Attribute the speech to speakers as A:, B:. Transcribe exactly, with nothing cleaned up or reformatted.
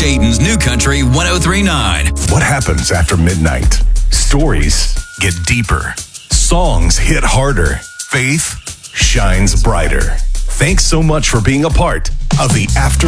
A: Dayton's New Country one oh three point nine.
B: What happens after midnight? Stories get deeper. Songs hit harder. Faith shines brighter. Thanks so much for being a part of the After